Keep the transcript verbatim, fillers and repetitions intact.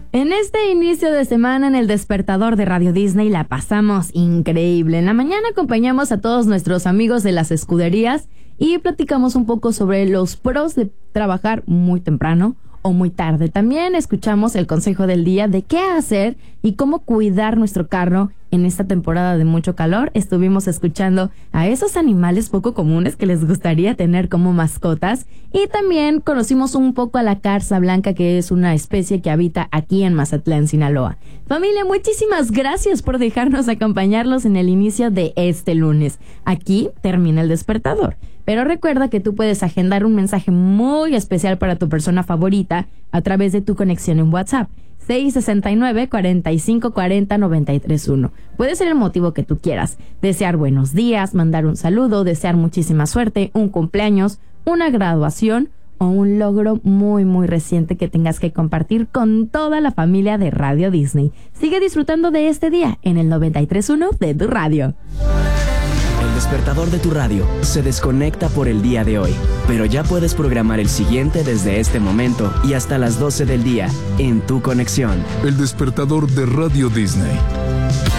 En este inicio de semana en el despertador de Radio Disney la pasamos increíble. En la mañana acompañamos a todos nuestros amigos de las escuderías y platicamos un poco sobre los pros de trabajar muy temprano o muy tarde. También escuchamos el consejo del día de qué hacer y cómo cuidar nuestro carro en esta temporada de mucho calor. Estuvimos escuchando a esos animales poco comunes que les gustaría tener como mascotas y también conocimos un poco a la garza blanca, que es una especie que habita aquí en Mazatlán, Sinaloa. Familia, muchísimas gracias por dejarnos acompañarlos en el inicio de este lunes. Aquí termina el despertador. Pero recuerda que tú puedes agendar un mensaje muy especial para tu persona favorita a través de tu conexión en WhatsApp. seis seis nueve, cuatro cinco cuatro cero, nueve tres uno. Puede ser el motivo que tú quieras. Desear buenos días, mandar un saludo, desear muchísima suerte, un cumpleaños, una graduación o un logro muy muy reciente que tengas que compartir con toda la familia de Radio Disney. Sigue disfrutando de este día en el noventa y tres punto uno de tu radio. El despertador de tu radio se desconecta por el día de hoy, pero ya puedes programar el siguiente desde este momento y hasta las doce del día en tu conexión. El despertador de Radio Disney.